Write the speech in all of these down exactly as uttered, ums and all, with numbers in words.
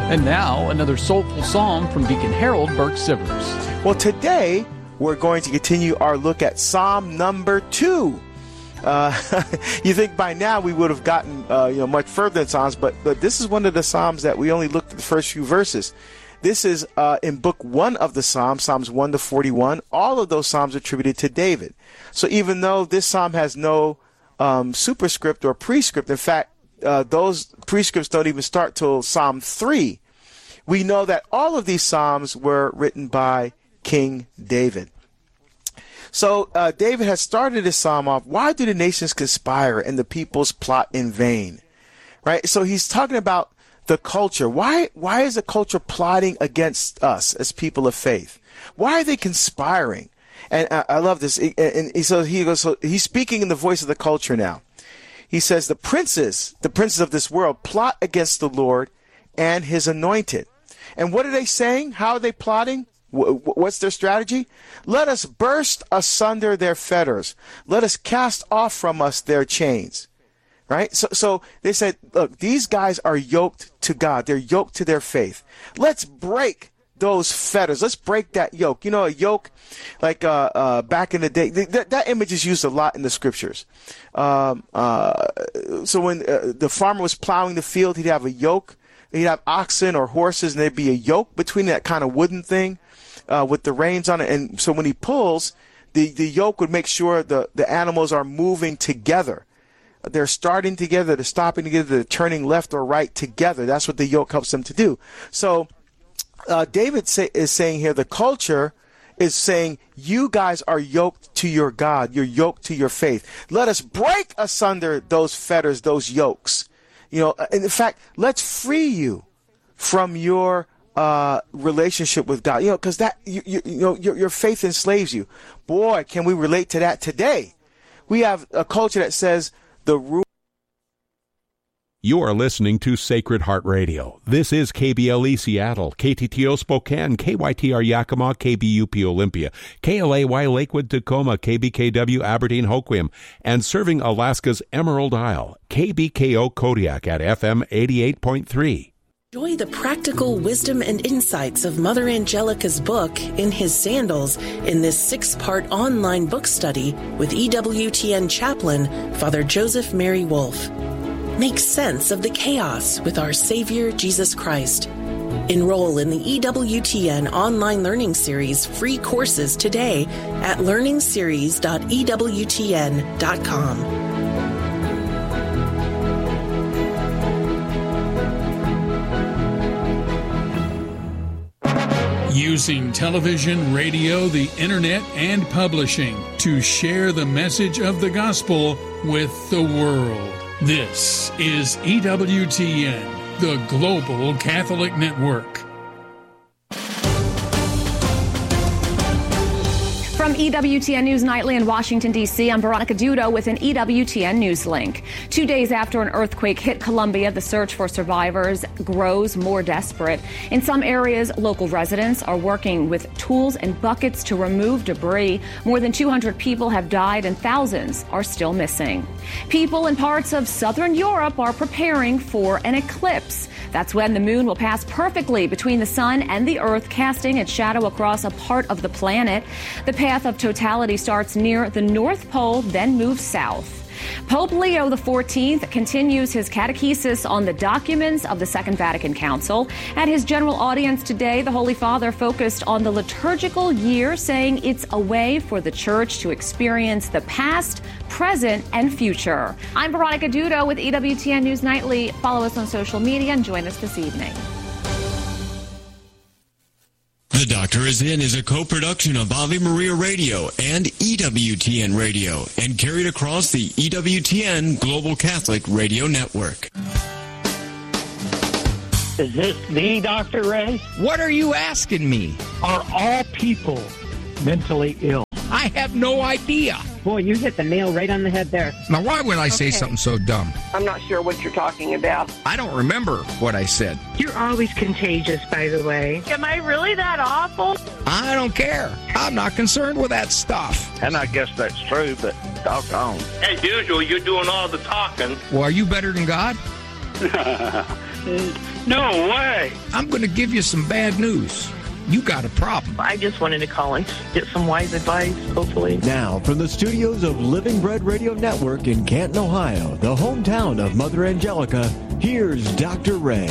And now, another soulful psalm from Deacon Harold Burke-Sivers. Well, today we're going to continue our look at Psalm number two. Uh, you think by now we would have gotten uh, you know much further in Psalms, but, but this is one of the Psalms that we only looked at the first few verses. This is uh, in book one of the Psalms, Psalms one to forty-one. All of those Psalms are attributed to David. So even though this Psalm has no um, superscript or prescript, in fact, uh, those prescripts don't even start till Psalm three, we know that all of these Psalms were written by King David. So uh, David has started his psalm off, why do the nations conspire and the peoples plot in vain? Right? So he's talking about the culture. Why why is the culture plotting against us as people of faith? Why are they conspiring? And uh, I love this. And, and so he goes. So he's speaking in the voice of the culture now. He says, the princes, the princes of this world, plot against the Lord and his anointed. And what are they saying? How are they plotting? What's their strategy? Let us burst asunder their fetters. Let us cast off from us their chains. Right? So, so they said, look, these guys are yoked to God. They're yoked to their faith. Let's break those fetters. Let's break that yoke. You know, a yoke, like uh, uh, back in the day, th- that, that image is used a lot in the scriptures. Um, uh, so when uh, the farmer was plowing the field, he'd have a yoke. He'd have oxen or horses, and there'd be a yoke between that kind of wooden thing. Uh, with the reins on it, and so when he pulls, the, the yoke would make sure the, the animals are moving together. They're starting together, they're stopping together, they're turning left or right together. That's what the yoke helps them to do. So uh, David say, is saying here, the culture is saying, you guys are yoked to your God, you're yoked to your faith. Let us break asunder those fetters, those yokes. You know, in fact, let's free you from your Uh, relationship with God, you know, because that you, you, you know your, your faith enslaves you. Boy, can we relate to that today? We have a culture that says the rule. You are listening to Sacred Heart Radio. This is K B L E Seattle, K T T O Spokane, K Y T R Yakima, K B U P Olympia, K L A Y Lakewood Tacoma, K B K W Aberdeen Hoquiam, and serving Alaska's Emerald Isle, K B K O Kodiak at F M eighty-eight point three. Enjoy the practical wisdom and insights of Mother Angelica's book, In His Sandals, in this six-part online book study with E W T N chaplain, Father Joseph Mary Wolf. Make sense of the chaos with our Savior, Jesus Christ. Enroll in the E W T N online learning series free courses today at learning series dot e w t n dot com. Using television, radio, the internet, and publishing to share the message of the gospel with the world. This is E W T N, the Global Catholic Network. From E W T N News Nightly in Washington, D C, I'm Veronica Dudo with an E W T N News link. Two days after an earthquake hit Colombia, the search for survivors grows more desperate. In some areas, local residents are working with tools and buckets to remove debris. More than two hundred people have died and thousands are still missing. People in parts of southern Europe are preparing for an eclipse. That's when the moon will pass perfectly between the sun and the earth, casting its shadow across a part of the planet. The path of totality starts near the North Pole, then moves south. Pope Leo the fourteenth continues his catechesis on the documents of the Second Vatican Council. At his general audience today, the Holy Father focused on the liturgical year, saying it's a way for the Church to experience the past, present, and future. I'm Veronica Dudo with E W T N News Nightly. Follow us on social media and join us this evening. The Doctor Is In is a co-production of Ave Maria Radio and E W T N Radio and carried across the E W T N Global Catholic Radio Network. Is this the Doctor Ray? What are you asking me? Are all people mentally ill? I have no idea. Boy, you hit the nail right on the head there. Now, why would I say okay. something so dumb? I'm not sure what you're talking about. I don't remember what I said. You're always contagious, by the way. Am I really that awful? I don't care. I'm not concerned with that stuff. And I guess that's true, but doggone. As usual, you're doing all the talking. Well, are you better than God? No way. I'm going to give you some bad news. You got a problem. I just wanted to call and get some wise advice, hopefully. Now, from the studios of Living Bread Radio Network in Canton, Ohio, the hometown of Mother Angelica, here's Doctor Ray.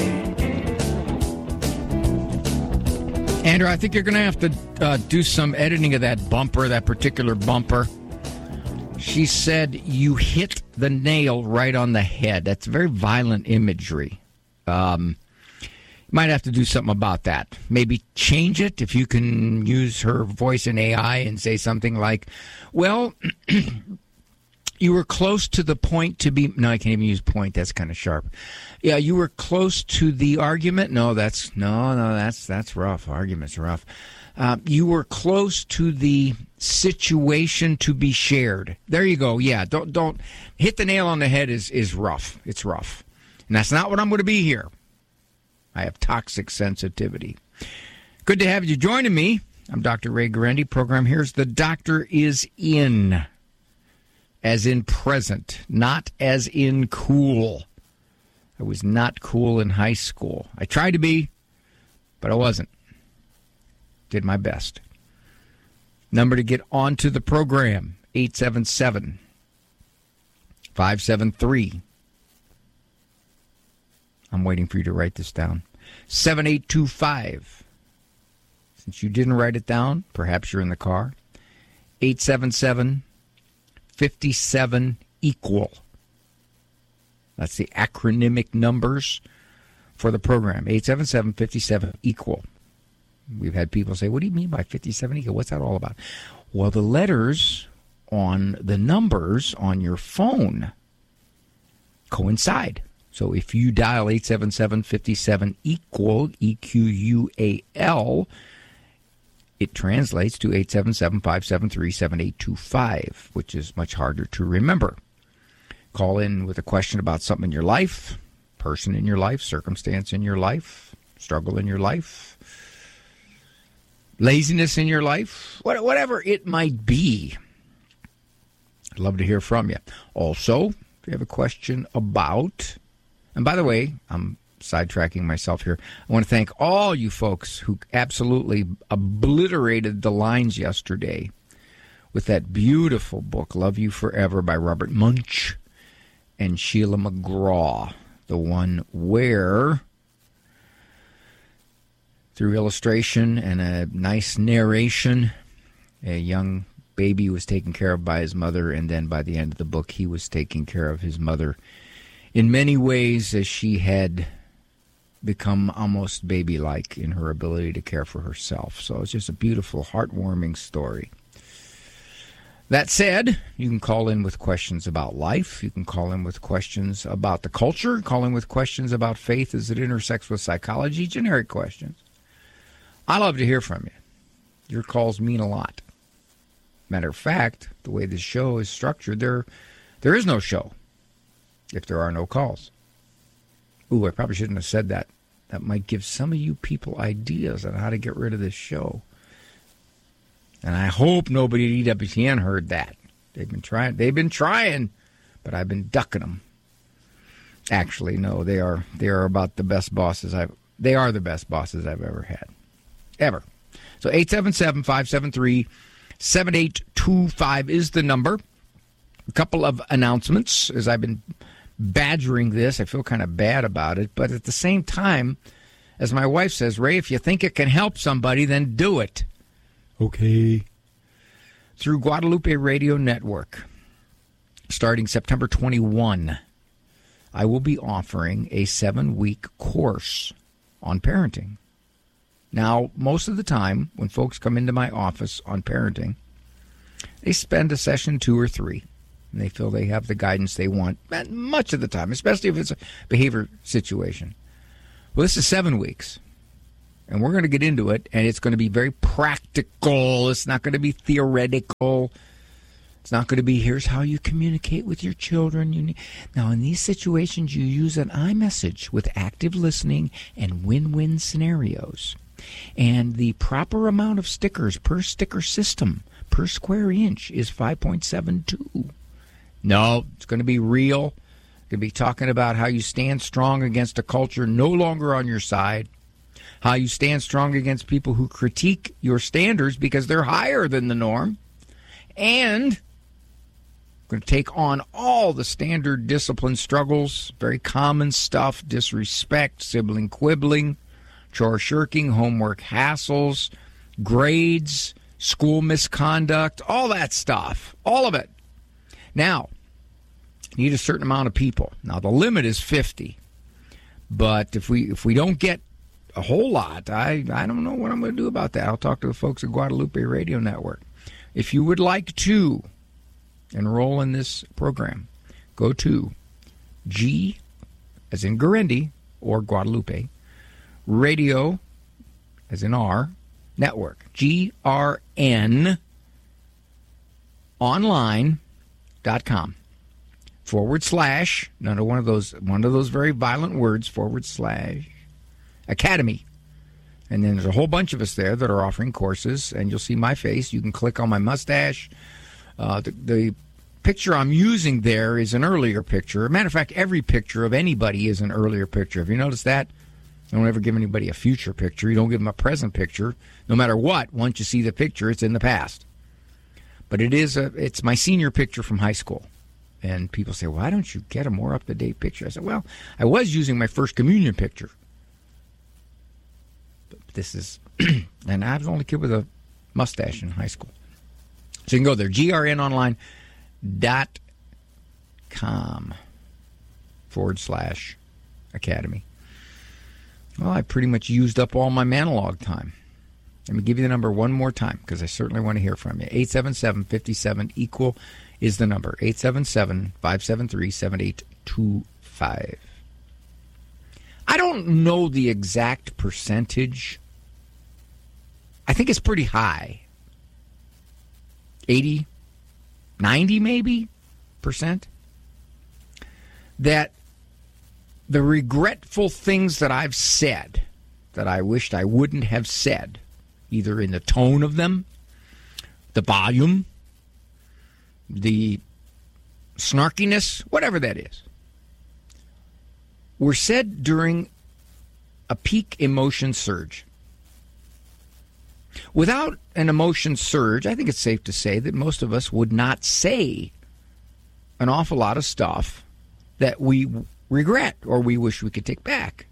Andrew, I think you're going to have to uh, do some editing of that bumper, that particular bumper. She said you hit the nail right on the head. That's very violent imagery. Um, might have to do something about that. Maybe change it if you can use her voice in A I and say something like, well, you were close to the point to be... No, I can't even use point. That's kind of sharp. Yeah, you were close to the argument. No, that's... No, no, that's that's rough. Argument's rough. Uh, you were close to the situation to be shared. There you go. Yeah, don't... don't hit the nail on the head is, is rough. It's rough. And that's not what I'm going to be here. I have toxic sensitivity. Good to have you joining me. I'm Doctor Ray Guarendi. Program here's The Doctor Is In. As in present, not as in cool. I was not cool in high school. I tried to be, but I wasn't. Did my best. Number to get onto the program, eight seven seven, five seven three. I'm waiting for you to write this down. seven eight two five. Since you didn't write it down, perhaps you're in the car. eight seven seven, five seven, equal. That's the acronymic numbers for the program. eight seven seven, five seven, equal. We've had people say, what do you mean by fifty-seven equal? What's that all about? Well, the letters on the numbers on your phone coincide. So if you dial eight seven seven, five seven, equal, E Q U A L, it translates to eight seven seven, five seven three, seven eight two five, which is much harder to remember. Call in with a question about something in your life, person in your life, circumstance in your life, struggle in your life, laziness in your life, whatever it might be. I'd love to hear from you. Also, if you have a question about... And by the way, I'm sidetracking myself here. I want to thank all you folks who absolutely obliterated the lines yesterday with that beautiful book, Love You Forever, by Robert Munch and Sheila McGraw. The one where, through illustration and a nice narration, a young baby was taken care of by his mother, and then by the end of the book, he was taking care of his mother in many ways, as she had become almost baby-like in her ability to care for herself. So it's just a beautiful, heartwarming story. That said, you can call in with questions about life. You can call in with questions about the culture. Call in with questions about faith as it intersects with psychology. Generic questions. I love to hear from you. Your calls mean a lot. Matter of fact, the way this show is structured, there, there is no show if there are no calls. Ooh, I probably shouldn't have said that. That might give some of you people ideas on how to get rid of this show. And I hope nobody at E W T N heard that. They've been trying. They've been trying, but I've been ducking them. Actually, no, they are. They are about the best bosses I've. They are the best bosses I've ever had, ever. So eight seven seven, five seven three, seven eight two five is the number. A couple of announcements as I've been badgering this. I feel kind of bad about it, but at the same time, as my wife says, Ray, if you think it can help somebody, then do it. Okay. Through Guadalupe Radio Network, starting September twenty-first, I will be offering a seven-week course on parenting. Now, most of the time, when folks come into my office on parenting, they spend a session two or three, and they feel they have the guidance they want much of the time, especially if it's a behavior situation. Well, this is seven weeks. And we're going to get into it, and it's going to be very practical. It's not going to be theoretical. It's not going to be, here's how you communicate with your children. You need... Now, in these situations, you use an iMessage with active listening and win-win scenarios. And the proper amount of stickers per sticker system per square inch is five point seven two. No, it's going to be real. Could be talking about how you stand strong against a culture no longer on your side, how you stand strong against people who critique your standards because they're higher than the norm, and going to take on all the standard discipline struggles, very common stuff, disrespect, sibling quibbling, chore shirking, homework hassles, grades, school misconduct, all that stuff, all of it. Now, you need a certain amount of people. Now, the limit is fifty, but if we if we don't get a whole lot, I, I don't know what I'm going to do about that. I'll talk to the folks at Guadalupe Radio Network. If you would like to enroll in this program, go to G, as in Guarendi, or Guadalupe, Radio, as in R, Network, G R N, online dot com, forward slash, none of one of those, one of those very violent words, forward slash, Academy. And then there's a whole bunch of us there that are offering courses, and you'll see my face. You can click on my mustache. Uh, the, the picture I'm using there is an earlier picture. As a matter of fact, every picture of anybody is an earlier picture. Have you noticed that? You don't ever give anybody a future picture. You don't give them a present picture. No matter what, once you see the picture, it's in the past. But it is a, it's my senior picture from high school. And people say, why don't you get a more up-to-date picture? I said, well, I was using my first communion picture. But this is, and I was the only kid with a mustache in high school. So you can go there, G R N online dot com forward slash academy. Well, I pretty much used up all my Manilog time. Let me give you the number one more time, because I certainly want to hear from you. eight seven seven, five seven, equal is the number. eight seven seven, five seven three, seven eight two five. I don't know the exact percentage. I think it's pretty high. eighty, ninety maybe percent. That the regretful things that I've said that I wished I wouldn't have said, either in the tone of them, the volume, the snarkiness, whatever that is, were said during a peak emotion surge. Without an emotion surge, I think it's safe to say that most of us would not say an awful lot of stuff that we regret or we wish we could take back.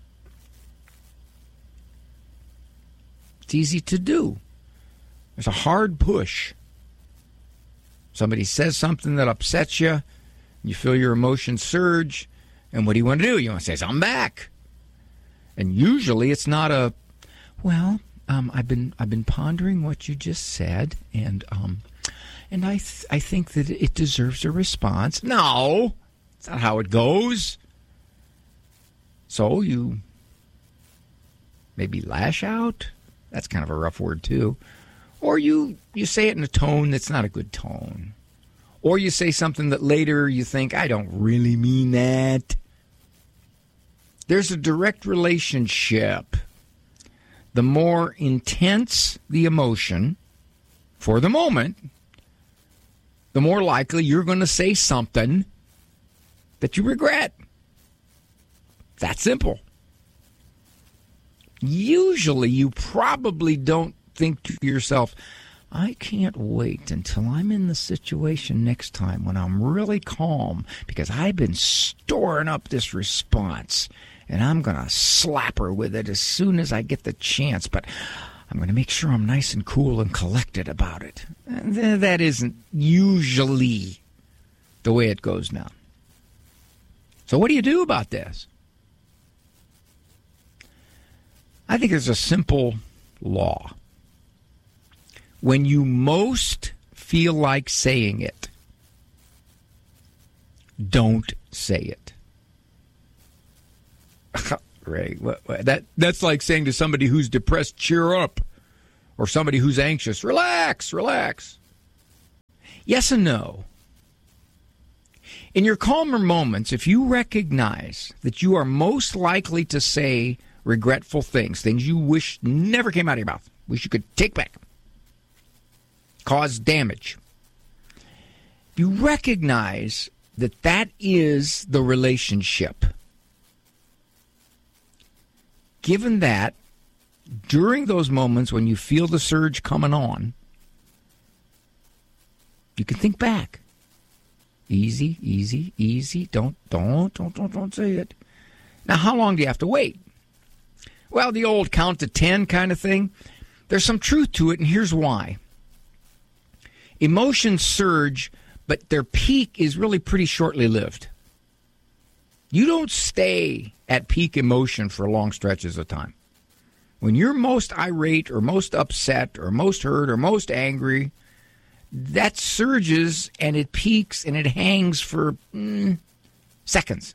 It's easy to do. There's a hard push. Somebody says something that upsets you, you feel your emotions surge, and what do you want to do? You want to say something back. And usually it's not a, well, um, I've been I've been pondering what you just said, and um, and I th- I think that it deserves a response. No, that's not how it goes. So you maybe lash out. That's kind of a rough word too. Or you, you say it in a tone that's not a good tone. Or you say something that later you think, I don't really mean that. There's a direct relationship. The more intense the emotion for the moment, the more likely you're going to say something that you regret. That simple. Usually you probably don't think to yourself, I can't wait until I'm in the situation next time when I'm really calm, because I've been storing up this response and I'm going to slap her with it as soon as I get the chance, but I'm going to make sure I'm nice and cool and collected about it. And that isn't usually the way it goes now. So what do you do about this? I think there's a simple law. When you most feel like saying it, don't say it. Ray, what, what, that that's like saying to somebody who's depressed, cheer up, or somebody who's anxious, relax, relax. Yes and no. In your calmer moments, if you recognize that you are most likely to say regretful things, things you wish never came out of your mouth, wish you could take back, cause damage. You recognize that that is the relationship. Given that, during those moments when you feel the surge coming on, you can think back. Easy, easy, easy. Don't, don't, don't, don't, don't say it. Now, how long do you have to wait? Well, the old count to ten kind of thing. There's some truth to it, and here's why. Emotions surge, but their peak is really pretty shortly lived. You don't stay at peak emotion for long stretches of time. When you're most irate or most upset or most hurt or most angry, that surges and it peaks and it hangs for mm, seconds.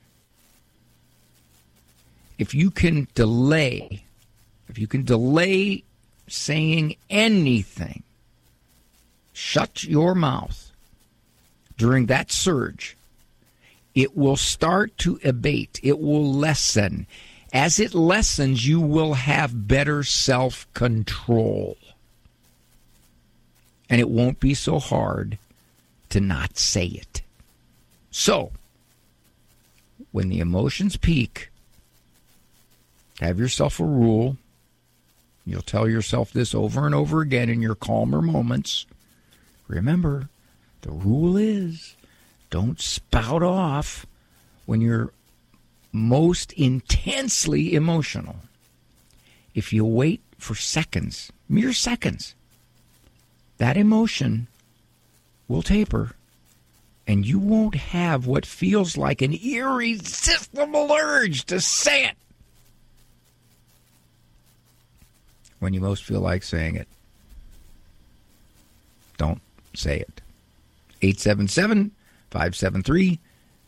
If you can delay, if you can delay saying anything, shut your mouth during that surge, it will start to abate. It will lessen. As it lessens, you will have better self-control. And it won't be so hard to not say it. So, when the emotions peak, have yourself a rule. You'll tell yourself this over and over again in your calmer moments. Remember, the rule is don't spout off when you're most intensely emotional. If you wait for seconds, mere seconds, that emotion will taper, and you won't have what feels like an irresistible urge to say it when you most feel like saying it. Don't say it. eight seven seven, five seven three,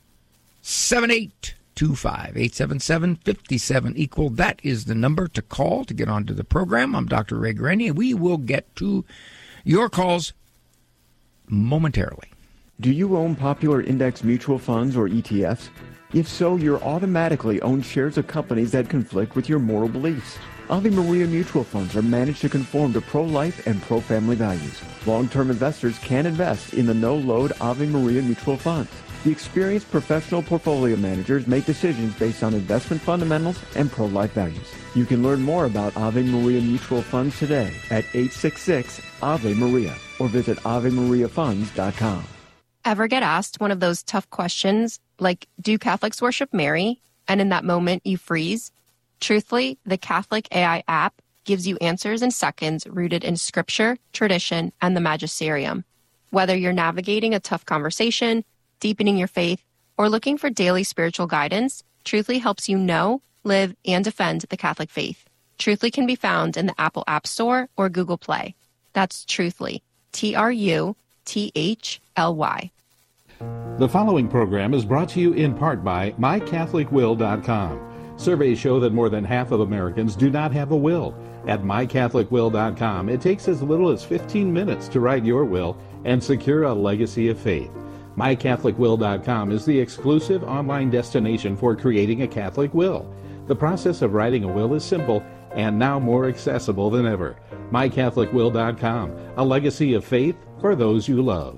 seven eight two five. eight seven seven, five seven, equal. That is the number to call to get onto the program. I'm Doctor Ray Guarendi. We will get to your calls momentarily. Do you own popular index mutual funds or E T Fs? If so, you're automatically own shares of companies that conflict with your moral beliefs. Ave Maria mutual funds are managed to conform to pro-life and pro-family values. Long-term investors can invest in the no-load Ave Maria mutual funds. The experienced professional portfolio managers make decisions based on investment fundamentals and pro-life values. You can learn more about Ave Maria mutual funds today at eight six six, A V E Maria or visit ave maria funds dot com. Ever get asked one of those tough questions like, do Catholics worship Mary? And in that moment you freeze? Truthfully, the Catholic A I app gives you answers in seconds rooted in scripture, tradition, and the magisterium. Whether you're navigating a tough conversation, deepening your faith, or looking for daily spiritual guidance, Truthfully helps you know, live, and defend the Catholic faith. Truthfully can be found in the Apple App Store or Google Play. That's Truthfully, T R U T H L Y. The following program is brought to you in part by my catholic will dot com. Surveys show that more than half of Americans do not have a will. At my catholic will dot com, it takes as little as fifteen minutes to write your will and secure a legacy of faith. my catholic will dot com is the exclusive online destination for creating a Catholic will. The process of writing a will is simple and now more accessible than ever. my catholic will dot com, a legacy of faith for those you love.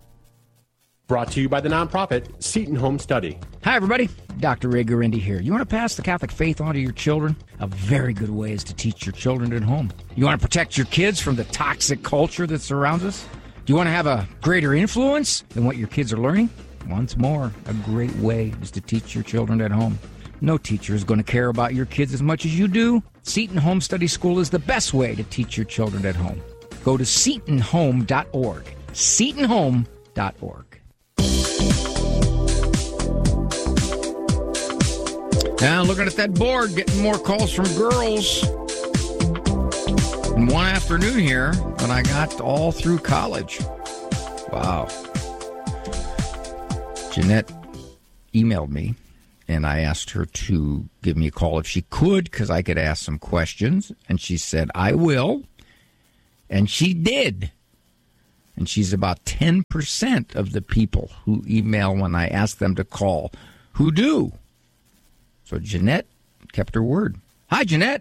Brought to you by the nonprofit Seton Home Study. Hi, everybody. Doctor Ray Guarendi here. You want to pass the Catholic faith on to your children? A very good way is to teach your children at home. You want to protect your kids from the toxic culture that surrounds us? Do you want to have a greater influence than what your kids are learning? Once more, a great way is to teach your children at home. No teacher is going to care about your kids as much as you do. Seton Home Study School is the best way to teach your children at home. Go to seton home dot org. seton home dot org. Now, looking at that board, getting more calls from girls. In one afternoon here, when I got all through college. Wow. Jeanette emailed me, and I asked her to give me a call if she could, because I could ask some questions. And she said, I will. And she did. And she's about ten percent of the people who email when I ask them to call who do. So Jeanette kept her word. Hi, Jeanette.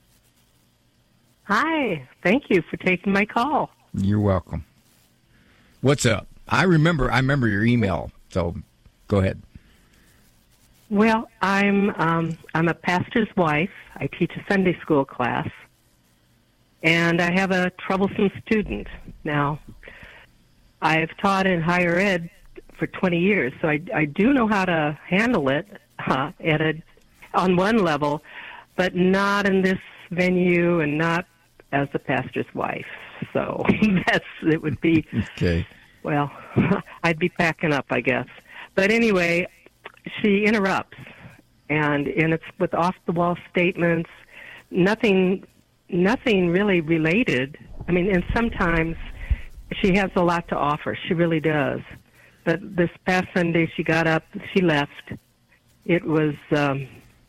Hi. Thank you for taking my call. You're welcome. What's up? I remember I remember your email, so Go ahead. Well, I'm um, I'm a pastor's wife. I teach a Sunday school class, and I have a troublesome student. Now, I've taught in higher ed for twenty years, so I, I do know how to handle it uh, at a on one level, but not in this venue and not as the pastor's wife. So that's it would be okay. Well, I'd be packing up, I guess. But anyway, she interrupts, and and it's with off-the-wall statements, nothing, nothing really related. I mean, and sometimes she has a lot to offer. She really does. But this past Sunday, she got up, she left. It was um,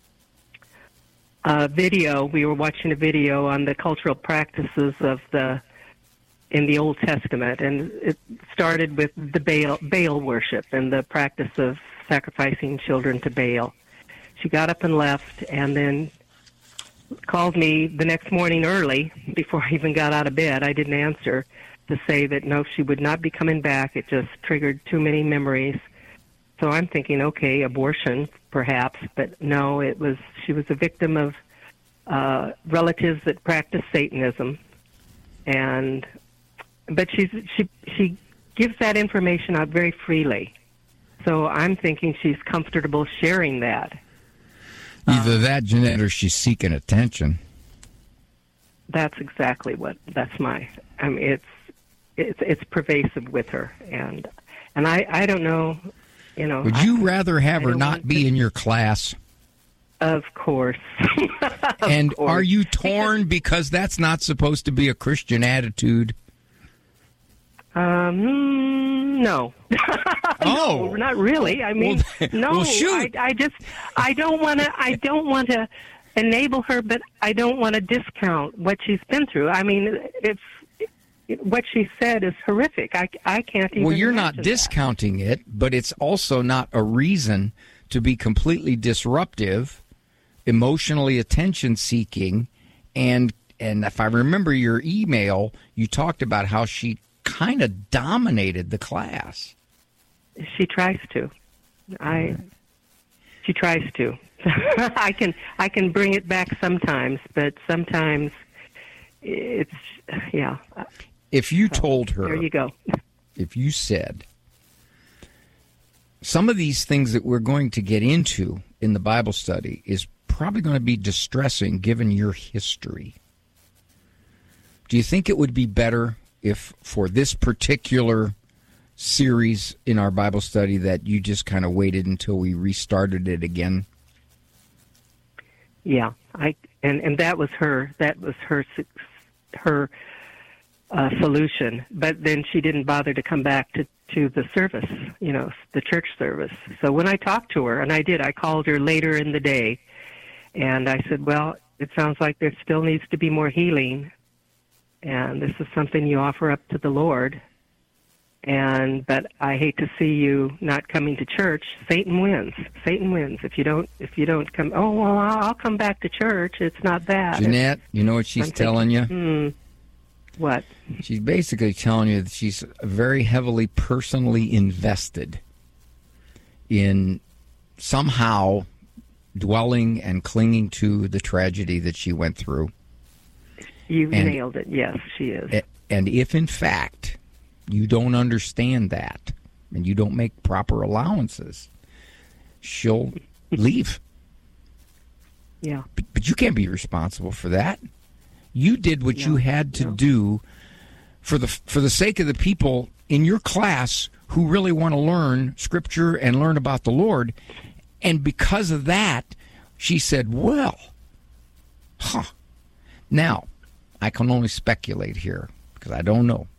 a video. We were watching a video on the cultural practices of the in the Old Testament, and it started with the Baal, Baal worship and the practice of sacrificing children to Baal. She got up and left, and then called me the next morning early, before I even got out of bed. I didn't answer, to say that no, she would not be coming back. It just triggered too many memories. So I'm thinking, okay, abortion, perhaps, but no, it was she was a victim of uh, relatives that practice Satanism, and but she's she she gives that information out very freely. So I'm thinking she's comfortable sharing that. Either that, Jeanette, or she's seeking attention. That's exactly what. That's my. I mean, it's it's it's pervasive with her, and and I I don't know, you know. Would you I, rather have I her not be to, in your class? Of course. of and course. Are you torn because that's not supposed to be a Christian attitude? Um, no. Oh, no, not really. I mean, well, no. Well, shoot. I, I just, I don't want to. I don't want to enable her, but I don't want to discount what she's been through. I mean, it's it, what she said is horrific. I, I can't even. Well, you're not discounting that. it, but it's also not a reason to be completely disruptive, emotionally attention-seeking, and and if I remember your email, you talked about how she kind of dominated the class. She tries to. I. She tries to. I can I can bring it back sometimes, but sometimes it's yeah. If you so, told her, there you go. If you said some of these things that we're going to get into in the Bible study is probably going to be distressing given your history, do you think it would be better if for this particular series in our Bible study that you just kind of waited until we restarted it again? Yeah, I and, and that was her that was her her uh, solution. But then she didn't bother to come back to, to the service, you know, the church service. So when I talked to her, and I did, I called her later in the day, and I said, well, it sounds like there still needs to be more healing, and this is something you offer up to the Lord. And but I hate to see you not coming to church. Satan wins. Satan wins. If you don't, if you don't come, oh well, I'll come back to church. It's not that. Jeanette, it's, you know what she's I'm telling thinking, you? Hmm, what? She's basically telling you that she's very heavily personally invested in somehow dwelling and clinging to the tragedy that she went through. You and, nailed it. Yes, she is. And if in fact you don't understand that, and you don't make proper allowances, she'll leave. Yeah. But, but you can't be responsible for that. You did what no, you had to no. do for the for the sake of the people in your class who really want to learn Scripture and learn about the Lord. And because of that, she said, well, huh. Now, I can only speculate here because I don't know.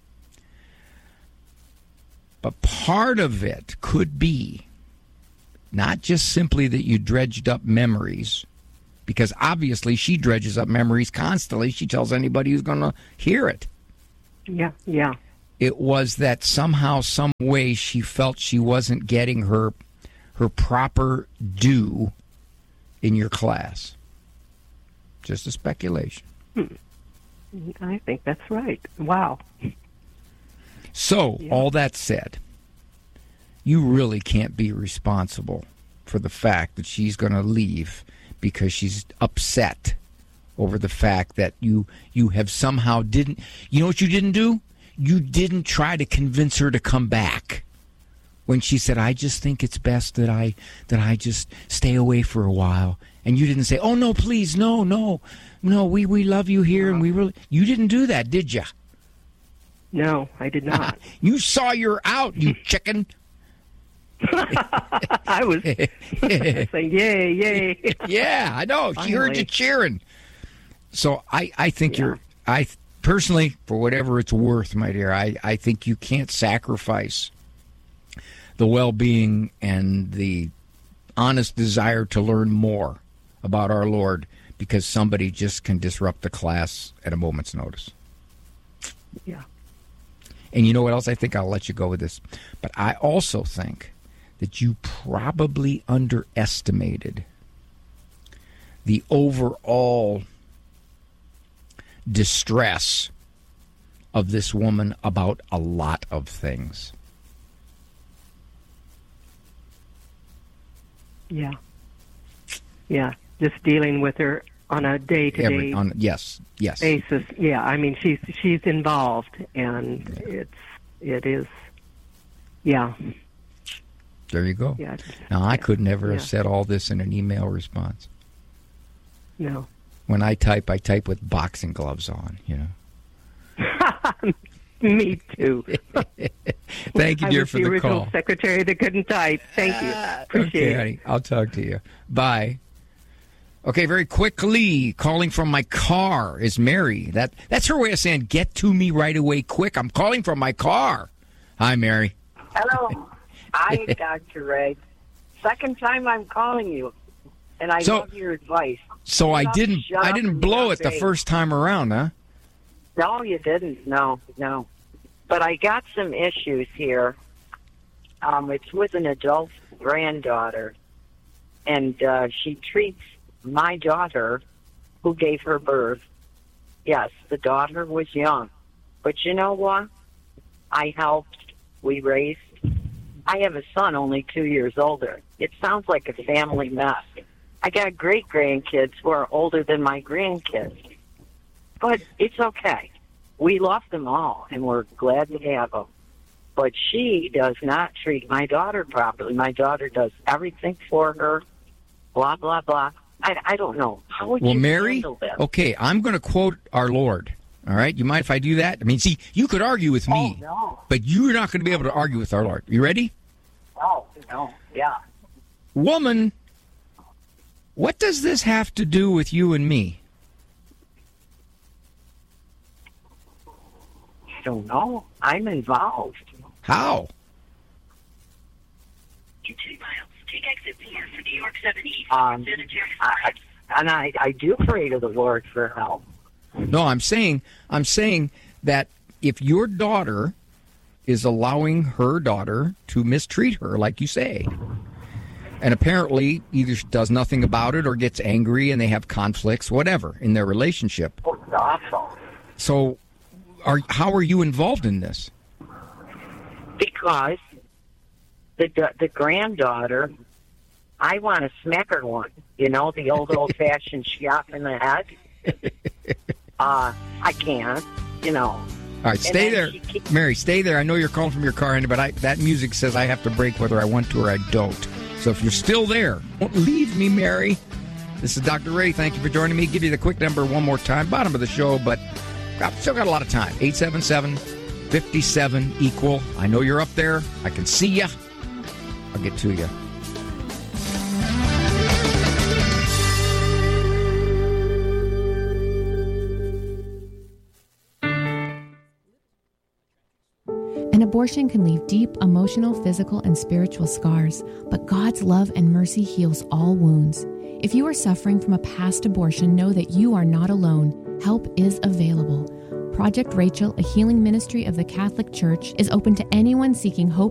But part of it could be not just simply that you dredged up memories, because obviously she dredges up memories constantly. She tells anybody who's going to hear it. Yeah, yeah. It was that somehow, some way, she felt she wasn't getting her her proper due in your class. Just a speculation. Hmm. I think that's right. Wow. So, yeah. all that said, you really can't be responsible for the fact that she's going to leave because she's upset over the fact that you you have somehow didn't, you know what you didn't do? You didn't try to convince her to come back. When she said, I just think it's best that I that I just stay away for a while. And you didn't say, oh, no, please, no, no, no, we, we love you here. And we really, you didn't do that, did you? No, I did not. You saw you're out, you chicken. I was saying, yay, yay. Yeah, I know. She Finally. heard you cheering. So I, I think Yeah. you're, I personally, for whatever it's worth, my dear, I, I think you can't sacrifice the well-being and the honest desire to learn more about our Lord because somebody just can disrupt the class at a moment's notice. Yeah. And you know what else? I think I'll let you go with this. But I also think that you probably underestimated the overall distress of this woman about a lot of things. Yeah. Yeah. Just dealing with her on a day-to-day Every, on, yes, yes. basis. Yeah, I mean, she's she's involved, and it's it is, yeah. There you go. Yeah. Now, I could never Yeah. have said all this in an email response. No. When I type, I type with boxing gloves on, you know. Me too. Thank you, I dear, was for the the original call. secretary that couldn't type. Thank you. Appreciate Okay, it. honey. I'll talk to you. Bye. Okay, very quickly, calling from my car is Mary. That That's her way of saying, get to me right away, quick. I'm calling from my car. Hi, Mary. Hello. Hi, Doctor Ray. Second time I'm calling you, and I So- love your advice. So I Shut didn't up I didn't and blow it the obey. first time around, huh? No, you didn't. No, no. But I got some issues here. Um, it's with an adult granddaughter, and uh, she treats my daughter, who gave her birth. Yes, the daughter was young. But you know what? I helped. We raised. I have a son only two years older. It sounds like a family mess. I got great-grandkids who are older than my grandkids. But it's okay. We love them all, and we're glad to have them. But she does not treat my daughter properly. My daughter does everything for her, blah, blah, blah. I, I don't know. How would Well, you Mary, handle that? okay, I'm going to quote our Lord. All right? You mind if I do that? I mean, see, you could argue with me, Oh, no. but you're not going to be able to argue with our Lord. You ready? No, no, yeah. Woman, what does this have to do with you and me? I don't know. I'm involved. How? In two miles, take exit four for New York seven East. Um, I, and I, I do pray to the Lord for help. No, I'm saying I'm saying that if your daughter is allowing her daughter to mistreat her, like you say, and apparently either she does nothing about it or gets angry and they have conflicts, whatever, in their relationship. Oh, it's awful. So, are how are you involved in this? Because the the granddaughter, I want to smack her one. You know, the old old-fashioned shot in the head. Uh, I can't, you know. All right, And stay then there. she keeps- Mary, stay there. I know you're calling from your car, but I, that music says I have to break whether I want to or I don't. So if you're still there, don't leave me, Mary. This is Doctor Ray. Thank you for joining me. Give you the quick number one more time. Bottom of the show, but I've still got a lot of time. eight seven seven, five seven, equal. I know you're up there. I can see you. I'll get to you. An abortion can leave deep emotional, physical, and spiritual scars, but God's love and mercy heals all wounds. If you are suffering from a past abortion, know that you are not alone. Help is available. Project Rachel, a healing ministry of the Catholic Church, is open to anyone seeking hope